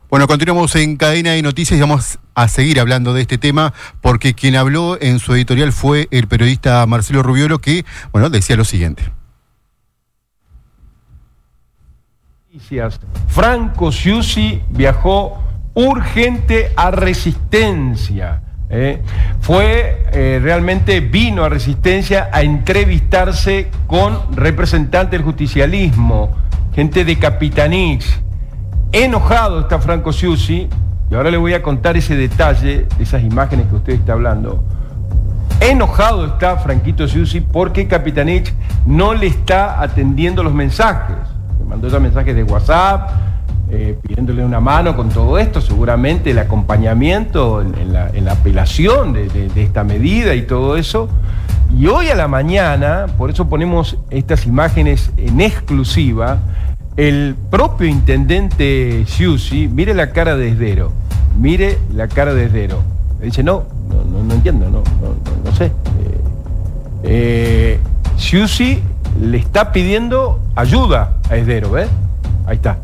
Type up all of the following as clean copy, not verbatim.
Bueno, continuamos en Cadena de Noticias y vamos a seguir hablando de este tema porque quien habló en su editorial fue el periodista Marcelo Rubiolo, que, bueno, decía lo siguiente. Franco Sciussi viajó urgente a Resistencia. Realmente vino a Resistencia a entrevistarse con representantes del justicialismo, gente de Capitanich. Enojado está Franco Sciussi, y ahora le voy a contar ese detalle de esas imágenes que usted está hablando. Enojado está Franquito Sciussi porque Capitanich no le está atendiendo los mensajes. Le mandó ya mensajes de WhatsApp, pidiéndole una mano con todo esto, seguramente el acompañamiento en la apelación de esta medida y todo eso. Y hoy a la mañana, por eso ponemos estas imágenes en exclusiva, el propio intendente Sciussi, mire la cara de Esdero, mire la cara de Esdero. Le dice, no entiendo, no sé. Sciussi le está pidiendo ayuda a Esdero, ¿ves? Ahí está.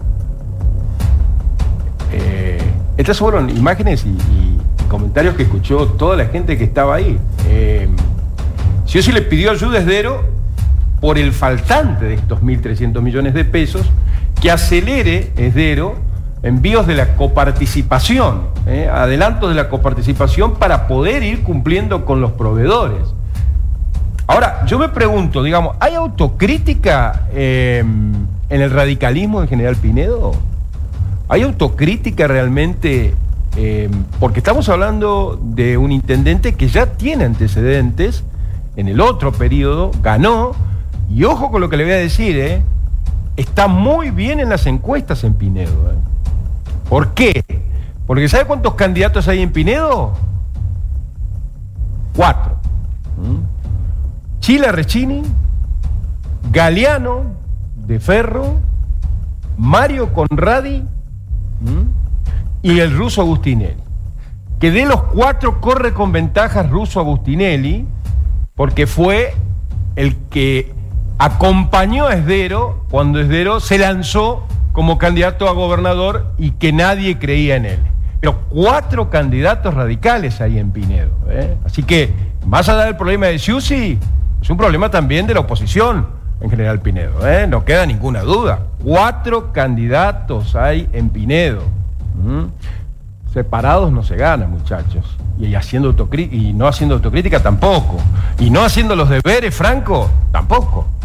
Estas fueron imágenes y comentarios que escuchó toda la gente que estaba ahí. Sciussi le pidió ayuda a Esdero por el faltante de estos 1.300 millones de pesos, que acelere Esdero envíos de la coparticipación, adelantos de la coparticipación para poder ir cumpliendo con los proveedores. Ahora, yo me pregunto, digamos, ¿hay autocrítica en el radicalismo de General Pinedo? ¿Hay autocrítica realmente? Porque estamos hablando de un intendente que ya tiene antecedentes, en el otro periodo ganó, y ojo con lo que le voy a decir, está muy bien en las encuestas en Pinedo. ¿Por qué? Porque ¿sabe cuántos candidatos hay en Pinedo? 4. Chila Recchini, Galeano de Ferro, Mario Conradi y el ruso Agustinelli. Que de los 4 corre con ventajas ruso Agustinelli, porque fue el que acompañó a Esdero cuando Esdero se lanzó como candidato a gobernador y que nadie creía en él. Pero 4 candidatos radicales hay en Pinedo. Así que, más allá del problema de Sciussi, es un problema también de la oposición en General Pinedo. No queda ninguna duda. 4 candidatos hay en Pinedo. Separados no se gana, muchachos. Y no haciendo autocrítica tampoco. Y no haciendo los deberes, Franco, tampoco.